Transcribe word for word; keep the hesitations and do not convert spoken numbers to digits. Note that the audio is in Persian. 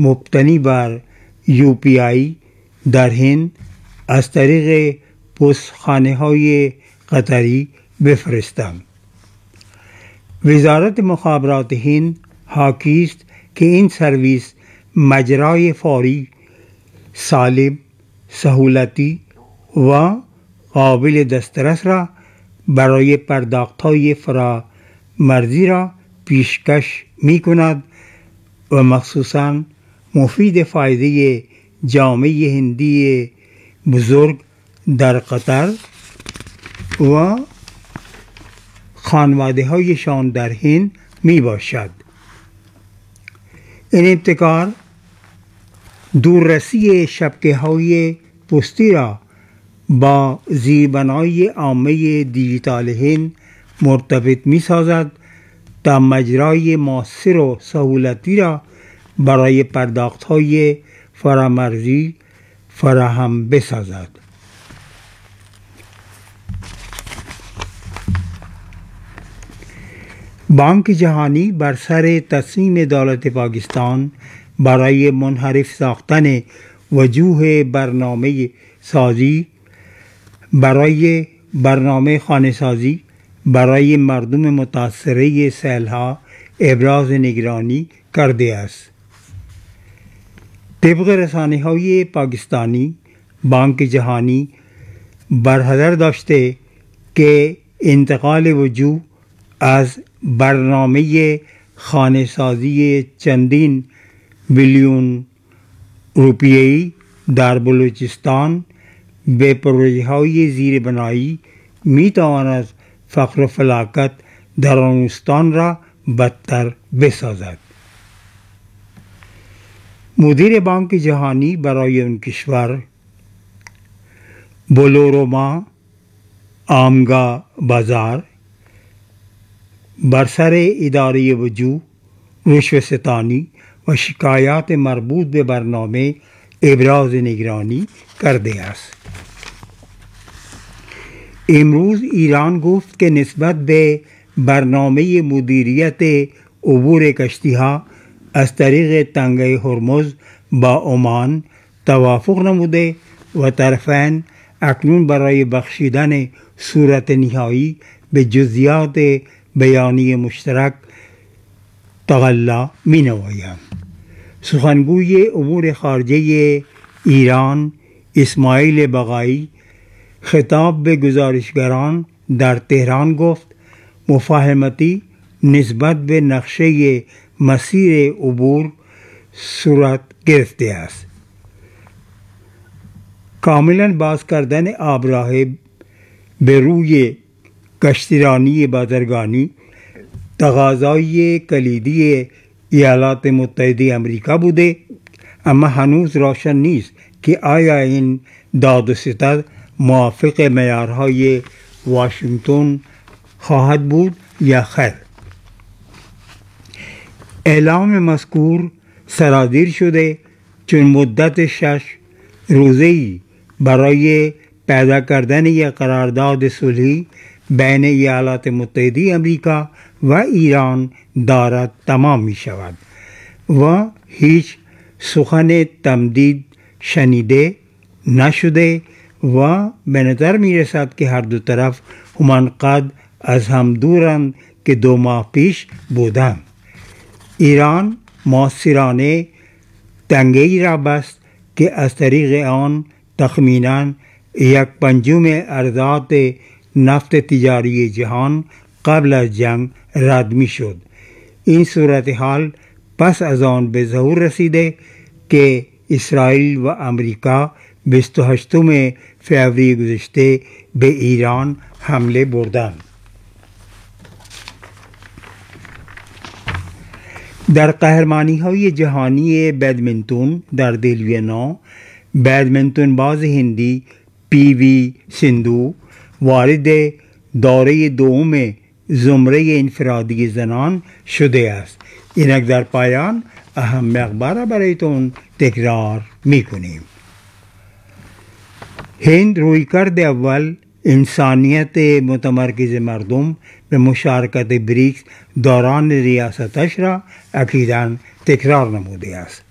مبتنی بر یو پی آی در هند از طریق پستخانه های قطری بفرستم. وزارت مخابرات هند حاکی است که این سرویس مجرای فوری، سالم، سهولتی و قابل دسترس را برای پرداخت‌های فرامرزی را پیشکش می کند و مخصوصاً مفید فایده جامعه هندی بزرگ در قطر و خانواده هایشان در هند می باشد. این ابتکار دوررسی شبکه های پستی را با زیربنای عامه دیجیتال هند مرتبط می سازد تا مجرای مؤثر و سهولتی را برای پرداخت های فرامرزی فراهم بسازد. بانک جهانی بر سر تصمیم دولت پاکستان برای منحرف ساختن وجوه برنامه سازی برای برنامه خانه سازی برای مردم متاثره سیل‌ها ابراز نگرانی کرده است. طبق رسانه‌های پاکستانی، بانک جهانی برحذر داشته که انتقال وجوه از برنامه خانه سازی چندین بیلیون روپیه‌ای در بلوچستان به پروژه های زیربنایی می تواند فقر و فلاکت در آن استان را بدتر بسازد. مدیر بانک جهانی برای اون کشور بولوروما آمگا بازار بر سر اداره وجوه، رشوه‌ستانی و شکایات مربوط به برنامه ابراز نگرانی کرده است. امروز ایران گفت که نسبت به برنامه مدیریت عبور کشتی‌ها از طریق تنگه هرمز با عمان توافق نموده و طرفین اکنون برای بخشیدن صورت نهایی به جزئیات بیانیه مشترک تقلا می نمایند. سخنگوی امور خارجه ایران اسماعیل بقایی خطاب به گزارشگران در تهران گفت مفاهمتی نسبت به نقشه مسیر عبور صورت گرفته است. کاملا باز کردن آبراه به روی کشتیرانی بازرگانی تقاضای کلیدی ایالات متحده امریکا بوده، اما هنوز روشن نیست که آیا این داد و ستد موافق معیارهای واشنگتن خواهد بود یا خیر. اعلام مذکور صادر شده چون مدت شش روزه‌ای برای پیدا کردن یک قرارداد صلحی بین ایالات متحده امریکا و ایران دارد تمام می شود و هیچ سخن تمدید شنیده نشده و به نظر می رسد که هر دو طرف همانقدر از هم دورند که دو ماه پیش بودند. ایران مؤثرانه تنگه‌ای را بست که از طریق آن تخمیناً یک پنجم عرضات نفت تجاری جهان قبل از جنگ رد می شد. این صورتحال پس از آن به ظهور رسیده که اسرائیل و امریکا بیست و هشتم فوریه گذشته به ایران حمله بردند. در قهرمانی های جهانی بدمنتون در دل وینا، بدمنتون باز هندی پی وی سندو وارد دوره دوم زمره انفرادی زنان شده است. اینک در پایان اهم مقبره برایتون تکرار میکنیم. هند رویکرد اول انسانیت متمرکز مردم به مشارکت بریکس دوران ریاستش را اکیداً تکرار نموده است.